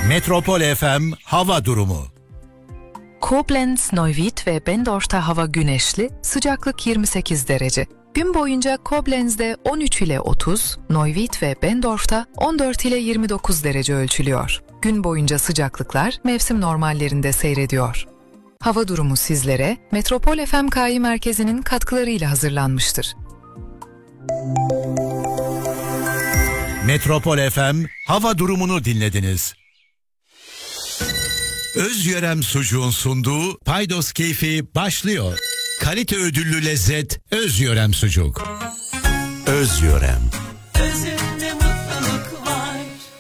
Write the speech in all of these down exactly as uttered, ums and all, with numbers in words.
Metropol F M hava durumu. Koblenz, Neuwied ve Bendorf'ta hava güneşli, sıcaklık yirmi sekiz derece. Gün boyunca Koblenz'de on üç ile otuz, Neuwied ve Bendorf'ta on dört ile yirmi dokuz derece ölçülüyor. Gün boyunca sıcaklıklar mevsim normallerinde seyrediyor. Hava durumu sizlere Metropol F M K I Merkezi'nin katkılarıyla hazırlanmıştır. Metropol F M hava durumunu dinlediniz. Özyörem Sucuğun sunduğu Paydos Keyfi başlıyor. Kalite ödüllü lezzet Özyörem Sucuk. Özyörem. Özünde mutluluk var.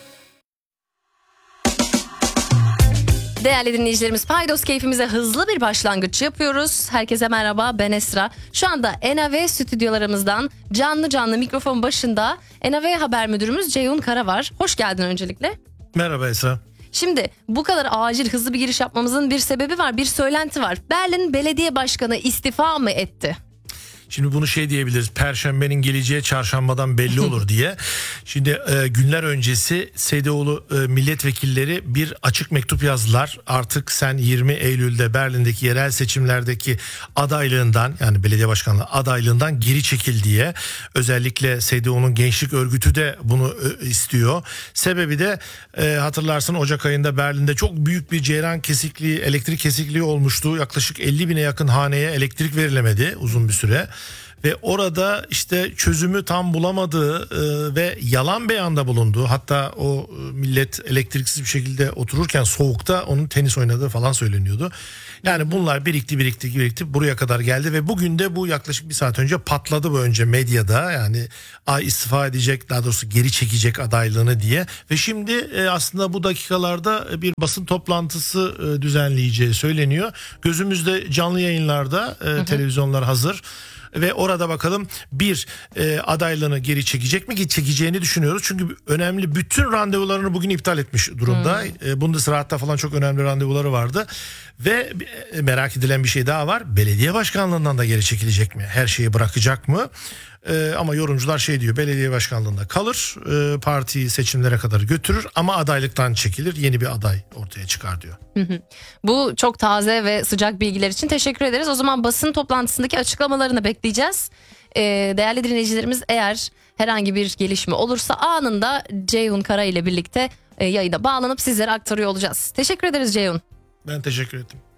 Değerli dinleyicilerimiz, Paydos Keyfimize hızlı bir başlangıç yapıyoruz. Herkese merhaba, ben Esra. Şu anda N A V stüdyolarımızdan canlı canlı mikrofon başında N A V Haber Müdürümüz Ceyhun Kara var. Hoş geldin öncelikle. Merhaba Esra. Şimdi bu kadar acil hızlı bir giriş yapmamızın bir sebebi var, bir söylenti var. Berlin Belediye Başkanı istifa mı etti? Şimdi bunu şey diyebiliriz, Perşembenin geleceği çarşambadan belli olur diye. Şimdi e, günler öncesi S D O'lu e, milletvekilleri bir açık mektup yazdılar. Artık sen yirmi Eylül'de Berlin'deki yerel seçimlerdeki adaylığından, yani belediye başkanlığı adaylığından geri çekil diye. Özellikle S D O'nun gençlik örgütü de bunu e, istiyor. Sebebi de e, hatırlarsın Ocak ayında Berlin'de çok büyük bir ceyran kesikliği, elektrik kesikliği olmuştu. Yaklaşık elli bine yakın haneye elektrik verilemedi uzun bir süre. Ve orada işte çözümü tam bulamadığı e, ve yalan beyanda bulunduğu, hatta o e, millet elektriksiz bir şekilde otururken soğukta onun tenis oynadığı falan söyleniyordu. Yani bunlar birikti birikti birikti buraya kadar geldi ve bugün de bu yaklaşık bir saat önce patladı bu önce medyada, yani ay istifa edecek, daha doğrusu geri çekecek adaylığını diye. Ve şimdi e, aslında bu dakikalarda bir basın toplantısı e, düzenleyeceği söyleniyor. Gözümüzde canlı yayınlarda e, hı hı. televizyonlar hazır. Ve orada bakalım bir e, adaylığını geri çekecek mi? Çekeceğini düşünüyoruz. Çünkü önemli bütün randevularını bugün iptal etmiş durumda. Hmm. E, Bundesrat'ta falan çok önemli randevuları vardı. Ve e, merak edilen bir şey daha var. Belediye başkanlığından da geri çekilecek mi? Her şeyi bırakacak mı? Ee, ama yorumcular şey diyor, belediye başkanlığında kalır, e, partiyi seçimlere kadar götürür ama adaylıktan çekilir, yeni bir aday ortaya çıkar diyor. Hı hı. Bu çok taze ve sıcak bilgiler için teşekkür ederiz. O zaman basın toplantısındaki açıklamalarını bekleyeceğiz. Ee, değerli dinleyicilerimiz, eğer herhangi bir gelişme olursa anında Ceyhun Kara ile birlikte e, yayına bağlanıp sizlere aktarıyor olacağız. Teşekkür ederiz Ceyhun. Ben teşekkür ettim.